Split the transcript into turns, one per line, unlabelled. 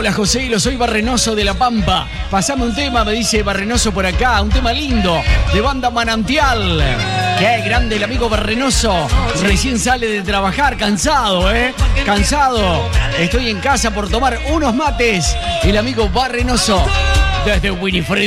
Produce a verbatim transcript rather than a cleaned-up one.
Hola José, lo soy Barrenoso de La Pampa. Pasame un tema, me dice Barrenoso por acá. Un tema lindo, de banda Manantial. Qué grande el amigo Barrenoso. Recién sale de trabajar, cansado, ¿eh? Cansado. Estoy en casa por tomar unos mates. El amigo Barrenoso desde Winifred.